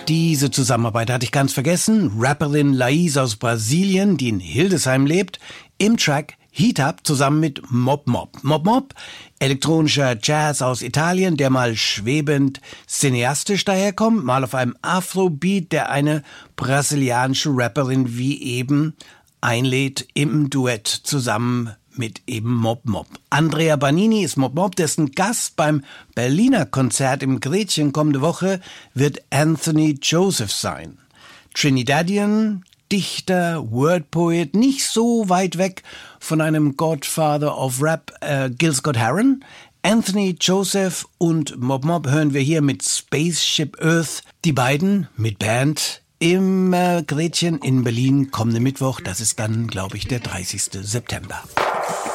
Diese Zusammenarbeit hatte ich ganz vergessen. Rapperin Laís aus Brasilien, die in Hildesheim lebt, im Track Heat Up zusammen mit Mob Mob. Mob Mob, elektronischer Jazz aus Italien, der mal schwebend cineastisch daherkommt, mal auf einem Afrobeat, der eine brasilianische Rapperin wie eben einlädt im Duett zusammen mit eben Mob Mob. Andrea Banini ist Mob Mob, dessen Gast beim Berliner Konzert im Gretchen kommende Woche wird Anthony Joseph sein. Trinidadian, Dichter, Wordpoet, nicht so weit weg von einem Godfather of Rap, Gil Scott-Heron. Anthony Joseph und Mob Mob hören wir hier mit Spaceship Earth. Die beiden mit Band im Gretchen in Berlin kommenden Mittwoch. Das ist dann, glaube ich, der 30. September.